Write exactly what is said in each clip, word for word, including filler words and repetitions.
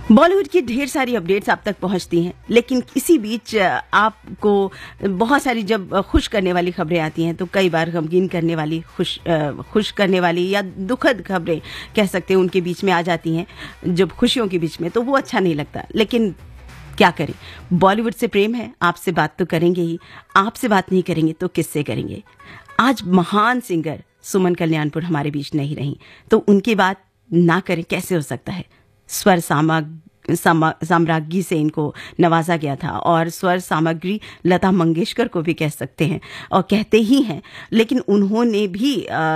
बॉलीवुड की ढेर सारी अपडेट्स आप तक पहुंचती हैं, लेकिन इसी बीच आपको बहुत सारी जब खुश करने वाली खबरें आती हैं तो कई बार गमगीन करने वाली, खुश खुश करने वाली या दुखद खबरें कह सकते हैं उनके बीच में आ जाती हैं जब खुशियों के बीच में, तो वो अच्छा नहीं लगता। लेकिन क्या करें, बॉलीवुड से प्रेम है, आपसे बात तो करेंगे ही, आपसे बात नहीं करेंगे तो किससे करेंगे। आज महान सिंगर सुमन कल्याणपुर हमारे बीच नहीं रही, तो उनकी बात ना करें कैसे हो सकता है। स्वर सामग साम्राज्ञी से इनको नवाजा गया था और स्वर सामग्री लता मंगेशकर को भी कह सकते हैं और कहते ही हैं, लेकिन उन्होंने भी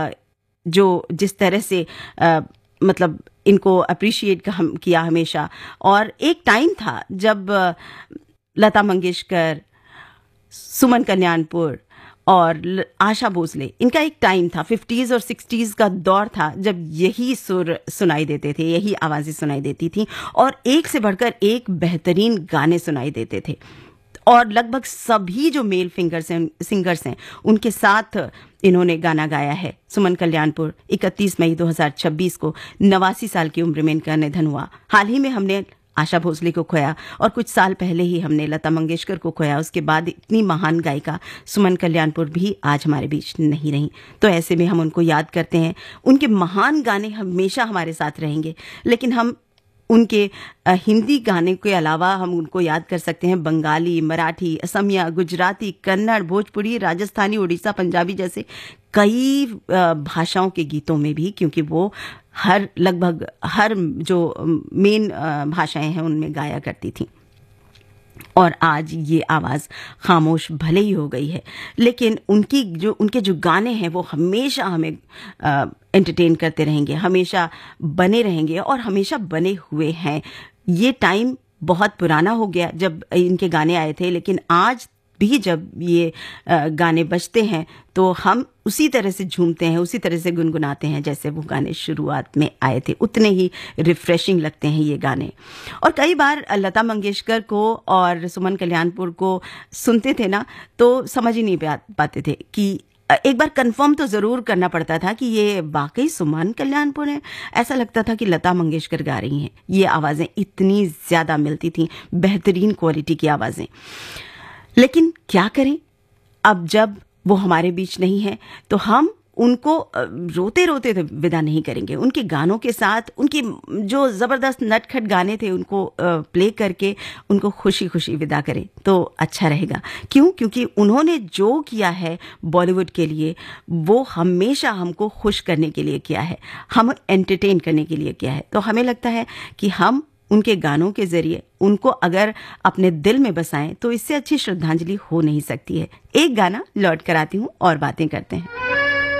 जो जिस तरह से मतलब इनको अप्रिशिएट किया हमेशा। और एक टाइम था जब लता मंगेशकर, सुमन कल्याणपुर और आशा भोसले, इनका एक टाइम था, फिफ्टीज और सिक्सटीज का दौर था जब यही सुर सुनाई देते थे, यही आवाजें सुनाई देती थी और एक से बढ़कर एक बेहतरीन गाने सुनाई देते थे। और लगभग सभी जो मेल फिंगर्स हैं, सिंगर्स हैं, उनके साथ इन्होंने गाना गाया है। सुमन कल्याणपुर इकतीस मई दो हज़ार छब्बीस को नवासी साल की उम्र में इनका निधन हुआ। हाल ही में हमने आशा भोसले को खोया और कुछ साल पहले ही हमने लता मंगेशकर को खोया। उसके बाद इतनी महान गायिका सुमन कल्याणपुर भी आज हमारे बीच नहीं रही। तो ऐसे में हम उनको याद करते हैं। उनके महान गाने हमेशा हमारे साथ रहेंगे, लेकिन हम उनके हिंदी गाने के अलावा हम उनको याद कर सकते हैं बंगाली, मराठी, असमिया, गुजराती, कन्नड़, भोजपुरी, राजस्थानी, उड़ीसा, पंजाबी जैसे कई भाषाओं के गीतों में भी, क्योंकि वो हर लगभग हर जो मेन भाषाएं हैं उनमें गाया करती थी। और आज ये आवाज़ खामोश भले ही हो गई है, लेकिन उनकी जो उनके जो गाने हैं वो हमेशा हमें एंटरटेन करते रहेंगे, हमेशा बने रहेंगे और हमेशा बने हुए हैं। ये टाइम बहुत पुराना हो गया जब इनके गाने आए थे, लेकिन आज भी जब ये गाने बजते हैं तो हम उसी तरह से झूमते हैं, उसी तरह से गुनगुनाते हैं जैसे वो गाने शुरुआत में आए थे। उतने ही रिफ्रेशिंग लगते हैं ये गाने। और कई बार लता मंगेशकर को और सुमन कल्याणपुर को सुनते थे ना, तो समझ ही नहीं पाते थे कि एक बार कंफर्म तो ज़रूर करना पड़ता था कि ये वाकई सुमन कल्याणपुर है। ऐसा लगता था कि लता मंगेशकर गा रही हैं। ये आवाज़ें इतनी ज़्यादा मिलती थीं, बेहतरीन क्वालिटी की आवाज़ें। लेकिन क्या करें, अब जब वो हमारे बीच नहीं है तो हम उनको रोते रोते विदा नहीं करेंगे। उनके गानों के साथ, उनकी जो ज़बरदस्त नटखट गाने थे उनको प्ले करके उनको खुशी खुशी विदा करें तो अच्छा रहेगा। क्यों? क्योंकि उन्होंने जो किया है बॉलीवुड के लिए वो हमेशा हमको खुश करने के लिए किया है, हम एंटरटेन करने के लिए किया है। तो हमें लगता है कि हम उनके गानों के जरिए उनको अगर अपने दिल में बसाएं तो इससे अच्छी श्रद्धांजलि हो नहीं सकती है। एक गाना लौट कर आती हूँ और बातें करते हैं।